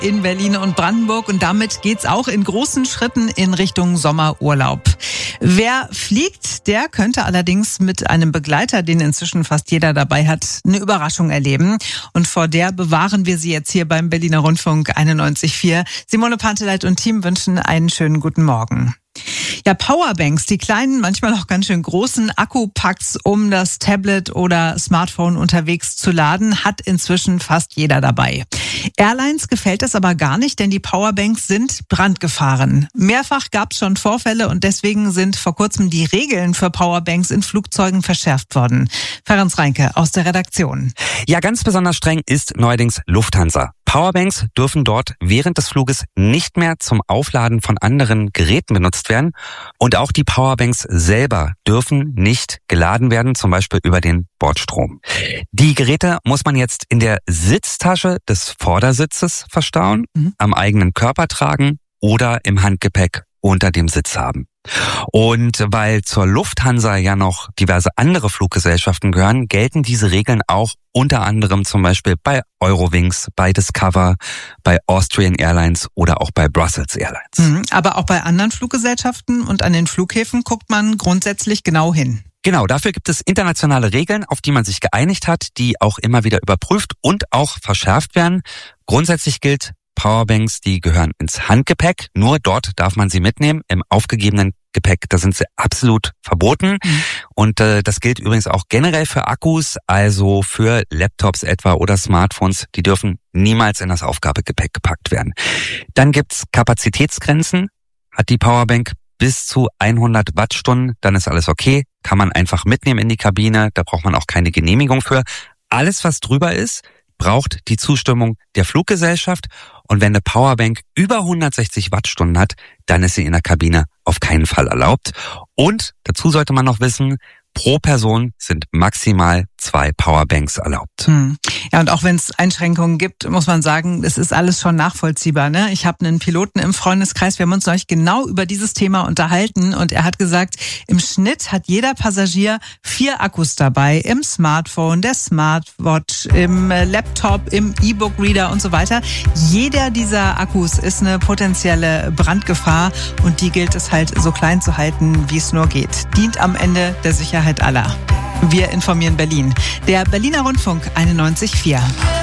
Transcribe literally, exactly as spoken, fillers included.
in Berlin und Brandenburg und damit geht's auch in großen Schritten in Richtung Sommerurlaub. Wer fliegt, der könnte allerdings mit einem Begleiter, den inzwischen fast jeder dabei hat, eine Überraschung erleben. Und vor der bewahren wir Sie jetzt hier beim Berliner Rundfunk einundneunzig Komma vier. Simone Panteleit und Team wünschen einen schönen guten Morgen. Ja, Powerbanks, die kleinen, manchmal auch ganz schön großen Akkupacks, um das Tablet oder Smartphone unterwegs zu laden, hat inzwischen fast jeder dabei. Airlines gefällt das aber gar nicht, denn die Powerbanks sind Brandgefahren. Mehrfach gab es schon Vorfälle und deswegen sind vor kurzem die Regeln für Powerbanks in Flugzeugen verschärft worden. Ferenc Reinke aus der Redaktion. Ja, ganz besonders streng ist neuerdings Lufthansa. Powerbanks dürfen dort während des Fluges nicht mehr zum Aufladen von anderen Geräten benutzt werden. Und auch die Powerbanks selber dürfen nicht geladen werden, zum Beispiel über den Bordstrom. Die Geräte muss man jetzt in der Sitztasche des Vordersitzes verstauen, mhm. am eigenen Körper tragen oder im Handgepäck unter dem Sitz haben. Und weil zur Lufthansa ja noch diverse andere Fluggesellschaften gehören, gelten diese Regeln auch unter anderem zum Beispiel bei Eurowings, bei Discover, bei Austrian Airlines oder auch bei Brussels Airlines. Mhm, aber auch bei anderen Fluggesellschaften und an den Flughäfen guckt man grundsätzlich genau hin. Genau, dafür gibt es internationale Regeln, auf die man sich geeinigt hat, die auch immer wieder überprüft und auch verschärft werden. Grundsätzlich gilt, Powerbanks, die gehören ins Handgepäck. Nur dort darf man sie mitnehmen. Im aufgegebenen Gepäck, da sind sie absolut verboten. Mhm. Und äh, das gilt übrigens auch generell für Akkus, also für Laptops etwa oder Smartphones. Die dürfen niemals in das Aufgabegepäck gepackt werden. Dann gibt's Kapazitätsgrenzen. Hat die Powerbank bis zu hundert Wattstunden, dann ist alles okay. Kann man einfach mitnehmen in die Kabine. Da braucht man auch keine Genehmigung für. Alles, was drüber ist, braucht die Zustimmung der Fluggesellschaft. Und wenn eine Powerbank über hundertsechzig Wattstunden hat, dann ist sie in der Kabine auf keinen Fall erlaubt. Und dazu sollte man noch wissen, pro Person sind maximal zwei Powerbanks erlaubt. Hm. Ja, und auch wenn es Einschränkungen gibt, muss man sagen, es ist alles schon nachvollziehbar. Ne? Ich habe einen Piloten im Freundeskreis, wir haben uns neulich genau über dieses Thema unterhalten und er hat gesagt, im Schnitt hat jeder Passagier vier Akkus dabei, im Smartphone, der Smartwatch, im Laptop, im E-Book-Reader und so weiter. Jeder dieser Akkus ist eine potenzielle Brandgefahr und die gilt es halt so klein zu halten, wie es nur geht. Dient am Ende der Sicherheit aller. Wir informieren Berlin. Der Berliner Rundfunk einundneunzig Komma vier.